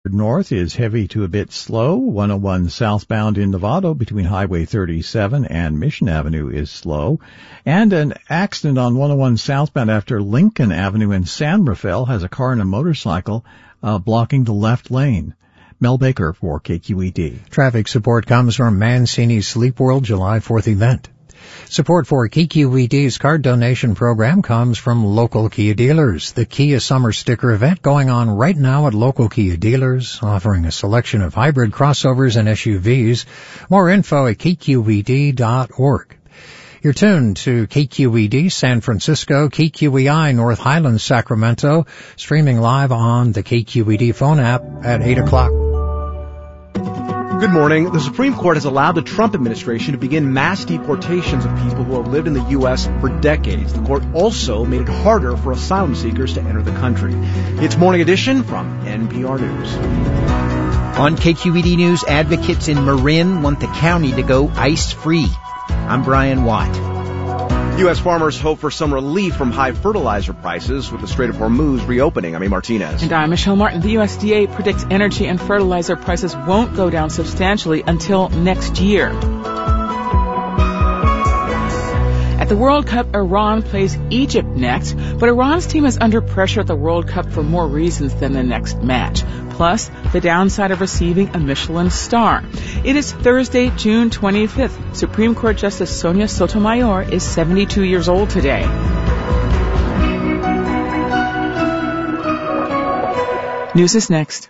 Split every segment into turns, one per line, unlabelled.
North is heavy to a bit slow. 101 southbound in Novato between Highway 37 and Mission Avenue is slow. And an accident on 101 southbound after Lincoln Avenue in San Rafael has a car and a motorcycle blocking the left lane. Mel Baker for KQED.
Traffic support comes from Mancini's Sleep World July 4th event. Support for KQED's card donation program comes from local Kia dealers. The Kia Summer Sticker event going on right now at local Kia dealers, offering a selection of hybrid crossovers and SUVs. More info at kqed.org. You're tuned to KQED San Francisco, KQEI North Highlands, Sacramento, streaming live on the KQED phone app at 8 o'clock.
Good morning. The Supreme Court has allowed the Trump administration to begin mass deportations of people who have lived in the U.S. for decades. The court also made it harder for asylum seekers to enter the country. It's Morning Edition from NPR News.
On KQED News, advocates in Marin want the county to go ice-free. I'm Brian Watt.
U.S. farmers hope for some relief from high fertilizer prices with the Strait of Hormuz reopening. I'm Martinez.
And I'm Michelle Martin. The USDA predicts energy and fertilizer prices won't go down substantially until next year. At the World Cup, Iran plays Egypt next, but Iran's team is under pressure at the World Cup for more reasons than the next match. Plus, the downside of receiving a Michelin star. It is Thursday, June 25th. Supreme Court Justice Sonia Sotomayor is 72 years old today. News is next.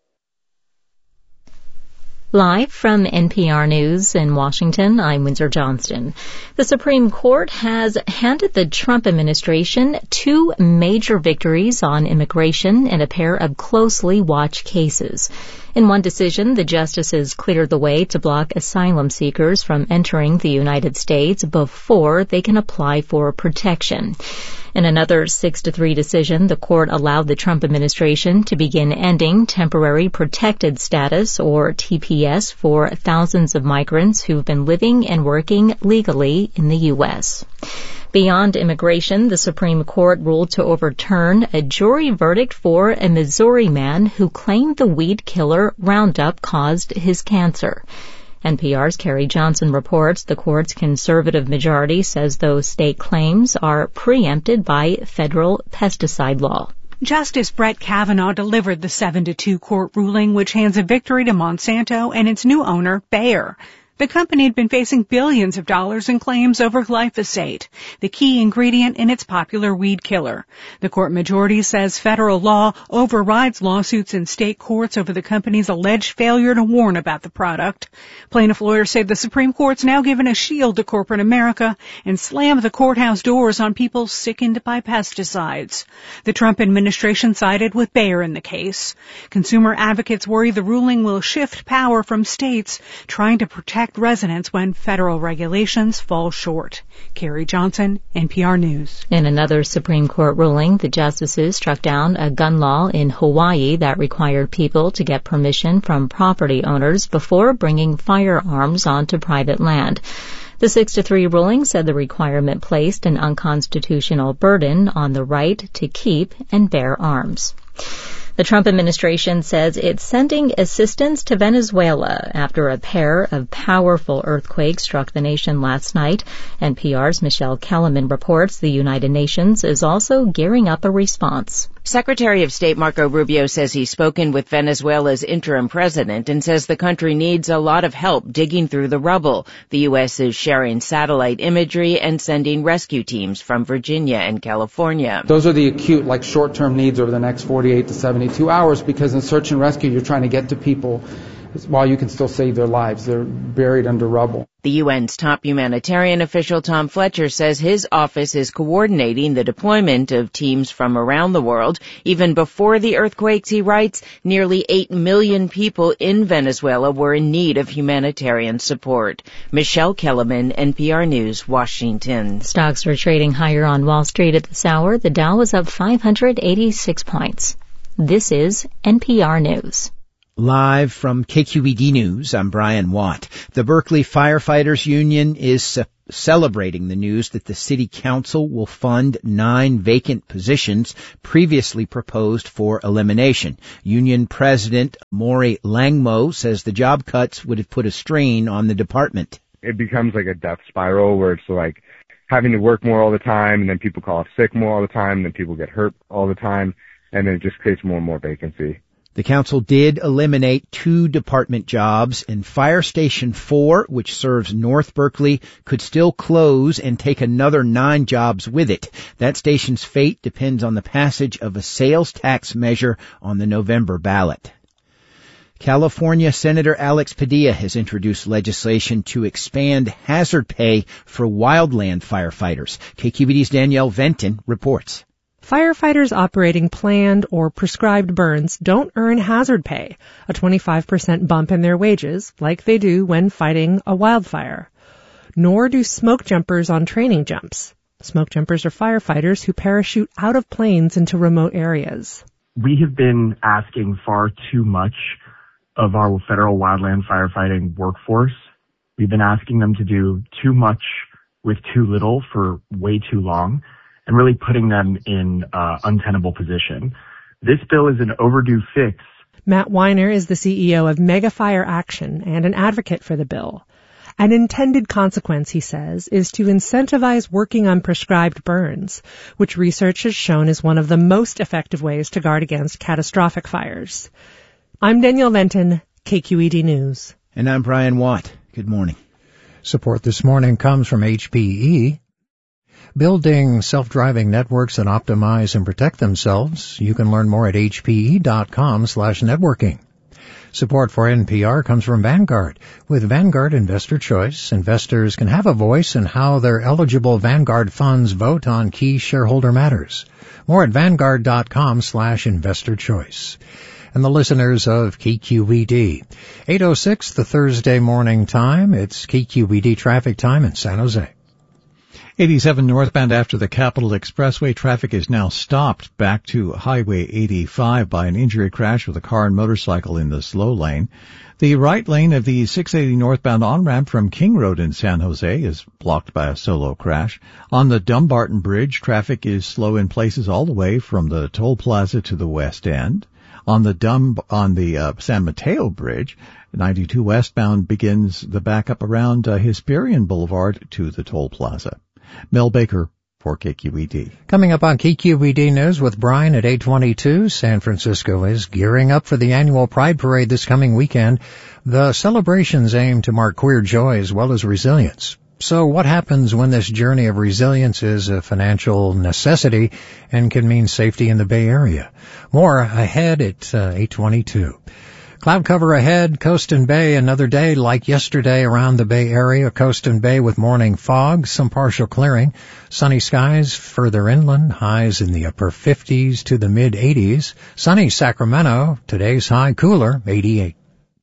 Live from NPR News in Washington, I'm Windsor Johnston. The Supreme Court has handed the Trump administration two major victories on immigration in a pair of closely watched cases. In one decision, the justices cleared the way to block asylum seekers from entering the United States before they can apply for protection. In another 6-3 decision, the court allowed the Trump administration to begin ending temporary protected status, or TPS, for thousands of migrants who've been living and working legally in the U.S. Beyond immigration, the Supreme Court ruled to overturn a jury verdict for a Missouri man who claimed the weed killer Roundup caused his cancer. NPR's Carrie Johnson reports the court's conservative majority says those state claims are preempted by federal pesticide law.
Justice Brett Kavanaugh delivered the 7-2 court ruling, which hands a victory to Monsanto and its new owner, Bayer. The company had been facing billions of dollars in claims over glyphosate, the key ingredient in its popular weed killer. The court majority says federal law overrides lawsuits in state courts over the company's alleged failure to warn about the product. Plaintiff lawyers say the Supreme Court's now given a shield to corporate America and slammed the courthouse doors on people sickened by pesticides. The Trump administration sided with Bayer in the case. Consumer advocates worry the ruling will shift power from states trying to protect residents when federal regulations fall short. Carrie Johnson, NPR News.
In another Supreme Court ruling, the justices struck down a gun law in Hawaii that required people to get permission from property owners before bringing firearms onto private land. The 6-3 ruling said the requirement placed an unconstitutional burden on the right to keep and bear arms. The Trump administration says it's sending assistance to Venezuela after a pair of powerful earthquakes struck the nation last night. NPR's Michelle Kellerman reports the United Nations is also gearing up a response.
Secretary of State Marco Rubio says he's spoken with Venezuela's interim president and says the country needs a lot of help digging through the rubble. The U.S. is sharing satellite imagery and sending rescue teams from Virginia and California.
Those are the acute, short-term needs over the next 48 to 72 hours, because in search and rescue, you're trying to get to people while you can still save their lives. They're buried under rubble.
The UN's top humanitarian official, Tom Fletcher, says his office is coordinating the deployment of teams from around the world. Even before the earthquakes, he writes, nearly 8 million people in Venezuela were in need of humanitarian support. Michelle Kellerman, NPR News, Washington.
Stocks are trading higher on Wall Street at this hour. The Dow is up 586 points. This is NPR News.
Live from KQED News, I'm Brian Watt. The Berkeley Firefighters Union is celebrating the news that the City Council will fund 9 vacant positions previously proposed for elimination. Union President Maury Langmo says the job cuts would have put a strain on the department.
It becomes like a death spiral where it's like having to work more all the time, and then people call off sick more all the time, and then people get hurt all the time, and then it just creates more and more vacancy.
The council did eliminate 2 department jobs, and Fire Station 4, which serves North Berkeley, could still close and take another 9 jobs with it. That station's fate depends on the passage of a sales tax measure on the November ballot. California Senator Alex Padilla has introduced legislation to expand hazard pay for wildland firefighters. KQED's Danielle Venton reports.
Firefighters operating planned or prescribed burns don't earn hazard pay, a 25% bump in their wages, like they do when fighting a wildfire. Nor do smoke jumpers on training jumps. Smoke jumpers are firefighters who parachute out of planes into remote areas.
We have been asking far too much of our federal wildland firefighting workforce. We've been asking them to do too much with too little for way too long, and really putting them in an untenable position. This bill is an overdue fix.
Matt Weiner is the CEO of Mega Fire Action and an advocate for the bill. An intended consequence, he says, is to incentivize working on prescribed burns, which research has shown is one of the most effective ways to guard against catastrophic fires. I'm Danielle Venton, KQED News.
And I'm Brian Watt. Good morning.
Support this morning comes from HPE. Building self-driving networks that optimize and protect themselves. You can learn more at hpe.com/networking. Support for NPR comes from Vanguard. With Vanguard Investor Choice, investors can have a voice in how their eligible Vanguard funds vote on key shareholder matters. More at vanguard.com/investorchoice. And the listeners of KQED. 8:06, the Thursday morning time. It's KQED traffic time in San Jose.
87 northbound after the Capitol Expressway. Traffic is now stopped back to Highway 85 by an injury crash with a car and motorcycle in the slow lane. The right lane of the 680 northbound on-ramp from King Road in San Jose is blocked by a solo crash. On the Dumbarton Bridge, traffic is slow in places all the way from the toll plaza to the west end. On the San Mateo Bridge, 92 westbound begins the backup around Hesperian Boulevard to the toll plaza. Mel Baker for KQED.
Coming up on KQED News with Brian at 8:22, San Francisco is gearing up for the annual Pride Parade this coming weekend. The celebrations aim to mark queer joy as well as resilience. So what happens when this journey of resilience is a financial necessity and can mean safety in the Bay Area? More ahead at 8:22. Cloud cover ahead, Coast and Bay, another day like yesterday around the Bay Area. Coast and Bay with morning fog, some partial clearing. Sunny skies further inland, highs in the upper 50s to the mid-80s. Sunny Sacramento, today's high cooler, 88.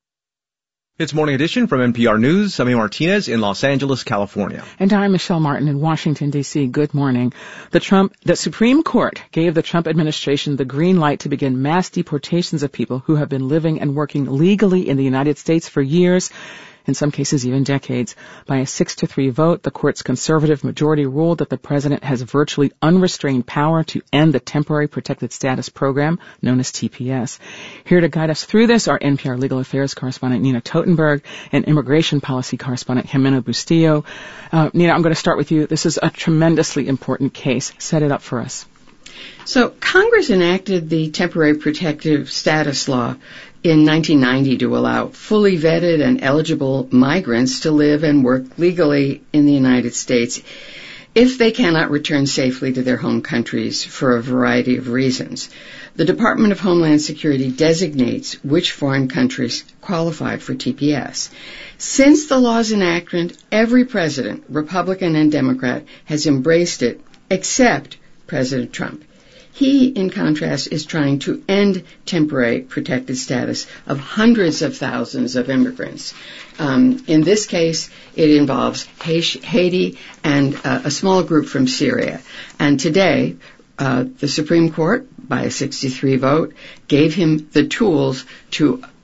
It's Morning Edition from NPR News. I'm Martinez in Los Angeles, California.
And I'm Michelle Martin in Washington, D.C. Good morning. The Supreme Court gave the Trump administration the green light to begin mass deportations of people who have been living and working legally in the United States for years, in some cases even decades. By a 6-3 vote, the court's conservative majority ruled that the president has virtually unrestrained power to end the Temporary Protected Status Program, known as TPS. Here to guide us through this are NPR Legal Affairs correspondent Nina Totenberg and Immigration Policy correspondent Jimena Bustillo. Nina, I'm going to start with you. This is a tremendously important case. Set it up for us.
So Congress enacted the Temporary Protective Status Law in 1990 to allow fully vetted and eligible migrants to live and work legally in the United States if they cannot return safely to their home countries for a variety of reasons. The Department of Homeland Security designates which foreign countries qualified for TPS. Since the law's enactment, every president, Republican and Democrat, has embraced it, except President Trump. He, in contrast, is trying to end temporary protected status of hundreds of thousands of immigrants. In this case, it involves Haiti and a small group from Syria. And today, the Supreme Court, by a 6-3 vote, gave him the tools to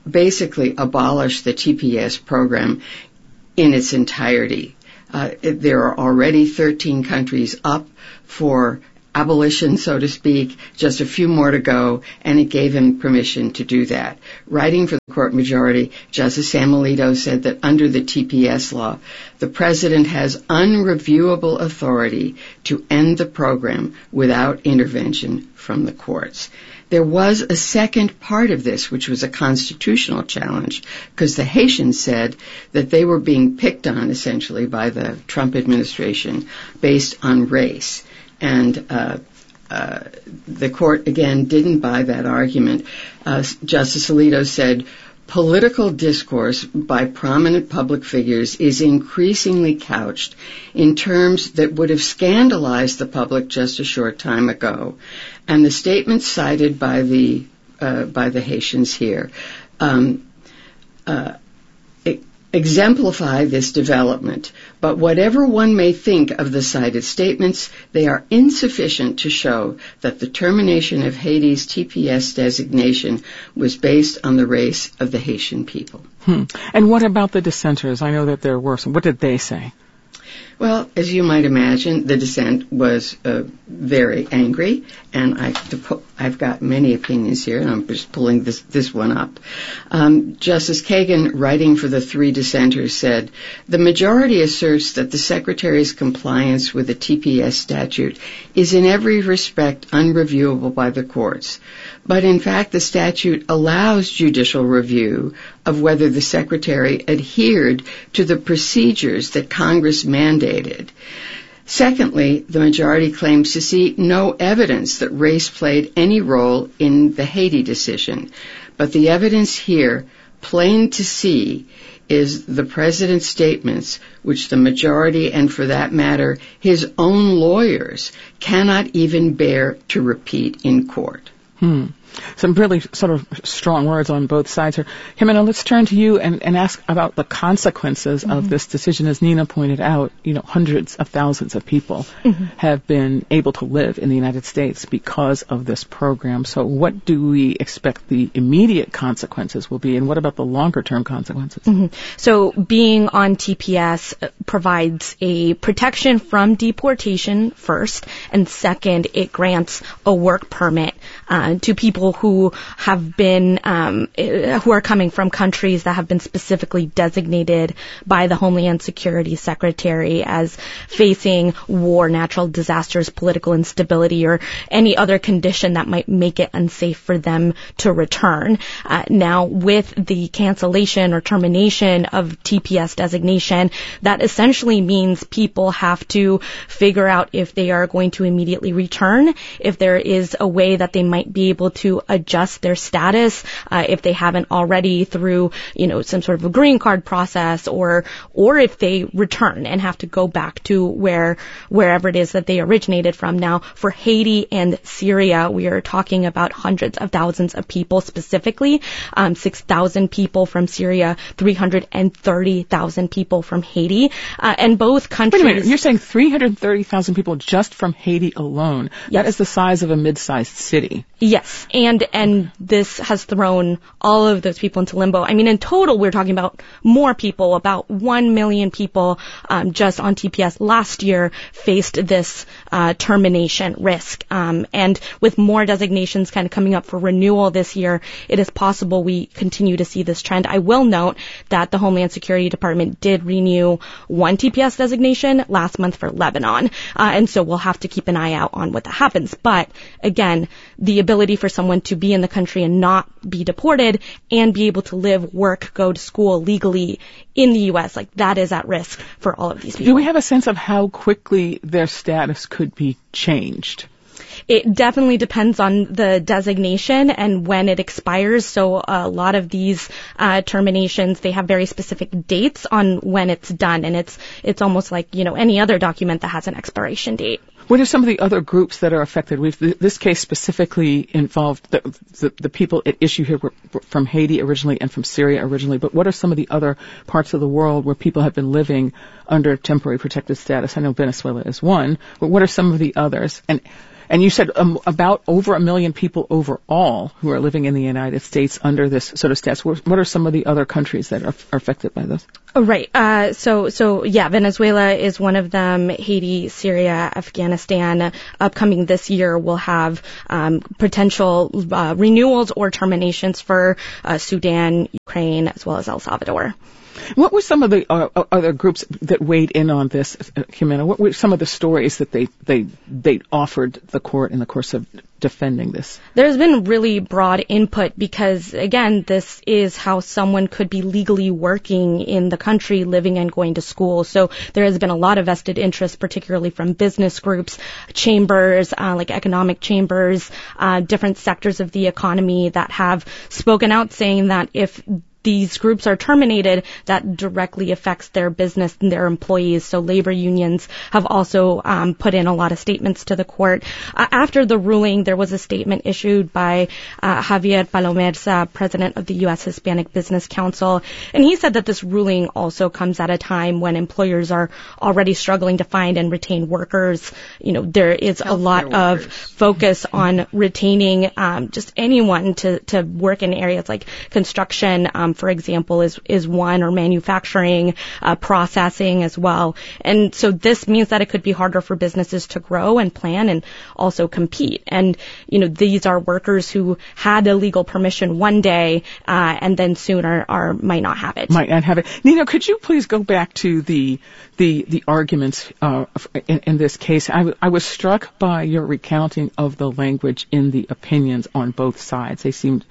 basically abolish the TPS program in its entirety. There are already 13 countries up for abolition, so to speak, just a few more to go, and it gave him permission to do that. Writing for the court majority, Justice Sam Alito said that under the TPS law, the president has unreviewable authority to end the program without intervention from the courts. There was a second part of this, which was a constitutional challenge, because the Haitians said that they were being picked on, essentially, by the Trump administration based on race. And the court, again, didn't buy that argument. Justice Alito said, political discourse by prominent public figures is increasingly couched in terms that would have scandalized the public just a short time ago. And the statements cited by the Haitians here exemplify this development. But whatever one may think of the cited statements, they are insufficient to show that the termination of Haiti's TPS designation was based on the race of the Haitian people.
And what about the dissenters? I know that there were some. What did they say?
Well, as you might imagine, the dissent was very angry, and I've got many opinions here, and I'm just pulling this one up. Justice Kagan, writing for the three dissenters, said, the majority asserts that the Secretary's compliance with the TPS statute is in every respect unreviewable by the courts. But in fact, the statute allows judicial review of whether the Secretary adhered to the procedures that Congress mandated. Secondly, the majority claims to see no evidence that race played any role in the Haiti decision. But the evidence here, plain to see, is the President's statements, which the majority, and for that matter, his own lawyers, cannot even bear to repeat in court.
Some really sort of strong words on both sides here. Jimena, let's turn to you and ask about the consequences of this decision. As Nina pointed out, hundreds of thousands of people have been able to live in the United States because of this program. So what do we expect the immediate consequences will be, and what about the longer-term consequences?
So being on TPS provides a protection from deportation first, and second, it grants a work permit to people who have been who are coming from countries that have been specifically designated by the Homeland Security Secretary as facing war, natural disasters, political instability, or any other condition that might make it unsafe for them to return. Now, with the cancellation or termination of TPS designation, that essentially means people have to figure out if they are going to immediately return, if there is a way that they might be able to adjust their status, if they haven't already through, some sort of a green card process, or if they return and have to go back to wherever it is that they originated from. Now, for Haiti and Syria, we are talking about hundreds of thousands of people specifically, 6,000 people from Syria, 330,000 people from Haiti, and both countries.
Wait a minute, you're saying 330,000 people just from Haiti alone? Yes. That is the size of a mid-sized city.
Yes, and this has thrown all of those people into limbo. I mean, in total, we're talking about more people, about 1 million people just on TPS last year faced this termination risk. And with more designations kind of coming up for renewal this year, it is possible we continue to see this trend. I will note that the Homeland Security Department did renew one TPS designation last month for Lebanon. And so we'll have to keep an eye out on what that happens. But again, the ability for someone to be in the country and not be deported and be able to live, work, go to school legally in the U.S., that is at risk for all of these people.
Do we have a sense of how quickly their status could be changed?
It definitely depends on the designation and when it expires. So a lot of these terminations, they have very specific dates on when it's done, and it's almost like any other document that has an expiration date.
What are some of the other groups that are affected? This case specifically involved the people at issue here were from Haiti originally and from Syria originally, but what are some of the other parts of the world where people have been living under temporary protected status? I know Venezuela is one, but what are some of the others? And And you said about over 1 million people overall who are living in the United States under this sort of status. What are some of the other countries that are affected by this?
Right. So Venezuela is one of them. Haiti, Syria, Afghanistan. Upcoming this year, we'll have potential renewals or terminations for Sudan, Ukraine, as well as El Salvador.
What were some of the other groups that weighed in on this, Jimena? What were some of the stories that they offered the court in the course of defending this?
There's been really broad input because, again, this is how someone could be legally working in the country, living and going to school. So there has been a lot of vested interest, particularly from business groups, chambers, like economic chambers, different sectors of the economy that have spoken out saying that if these groups are terminated, that directly affects their business and their employees. So labor unions have also put in a lot of statements to the court. After the ruling, there was a statement issued by Javier Palomerza, president of the U.S. Hispanic Business Council, and he said that this ruling also comes at a time when employers are already struggling to find and retain workers. You know, there is a lot of focus on retaining just anyone to work in areas like construction, for example, is one, or manufacturing, processing as well. And so this means that it could be harder for businesses to grow and plan and also compete. And, you know, these are workers who had a legal permission one day and then soon might not have it.
Might not have it. Nina, could you please go back to the arguments in this case? I was struck by your recounting of the language in the opinions on both sides. They seemed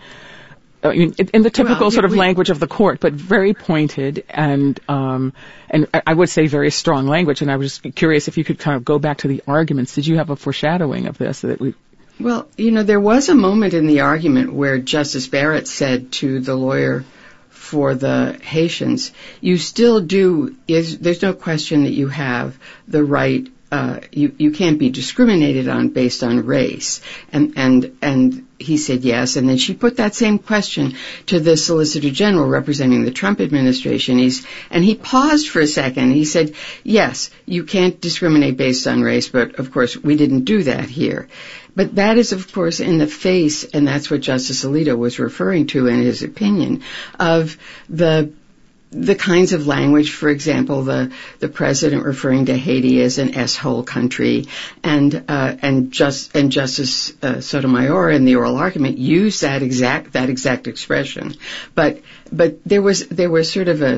in the typical sort of language of the court, but very pointed and I would say very strong language. And I was just curious if you could kind of go back to the arguments. Did you have a foreshadowing of this that we?
Well, you know, there was a moment in the argument where Justice Barrett said to the lawyer for the Haitians, "You still do. There's no question that you have the right. You can't be discriminated on based on race." And he said yes, and then she put that same question to the Solicitor General representing the Trump administration. And he paused for a second. He said, "Yes, you can't discriminate based on race, but of course we didn't do that here." But that is, of course, in the face, and that's what Justice Alito was referring to in his opinion, of the kinds of language, for example, the president referring to Haiti as an S-hole country, and Justice Sotomayor in the oral argument used that exact expression, but there was sort of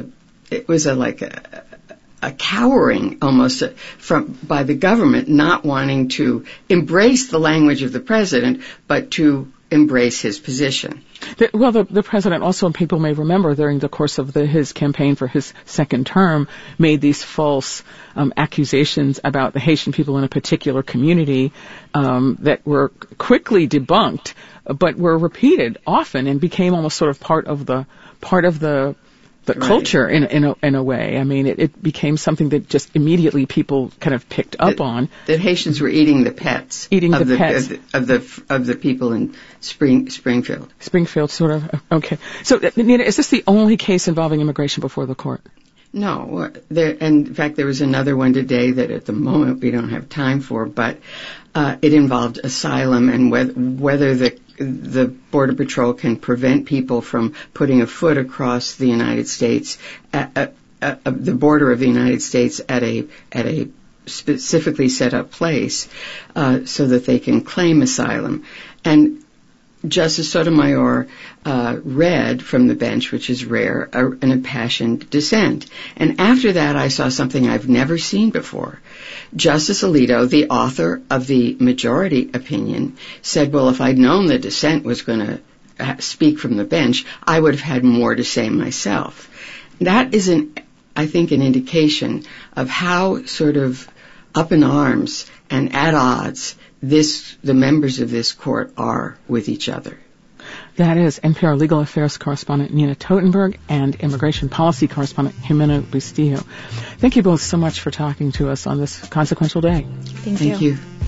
a cowering almost by the government not wanting to embrace the language of the president, but to embrace his position.
Well, the president also, and people may remember, during the course of his campaign for his second term, made these false accusations about the Haitian people in a particular community that were quickly debunked, but were repeated often and became almost sort of part of the culture in a way. I mean, it became something that just immediately people kind of picked up on.
That Haitians were eating the pets of the people in Springfield.
Springfield, sort of. Okay. So, Nina, is this the only case involving immigration before the court?
No. In fact, there was another one today that at the moment we don't have time for, but it involved asylum and whether the Border Patrol can prevent people from putting a foot across the United States, the border of the United States at a specifically set up place, so that they can claim asylum. And Justice Sotomayor read from the bench, which is rare, an impassioned dissent. And after that, I saw something I've never seen before. Justice Alito, the author of the majority opinion, said, well, if I'd known the dissent was going to speak from the bench, I would have had more to say myself. That is, I think, an indication of how sort of up in arms and at odds the members of this court are with each other.
That is NPR Legal Affairs correspondent Nina Totenberg and Immigration Policy correspondent Jimena Bustillo. Thank you both so much for talking to us on this consequential day.
Thank you.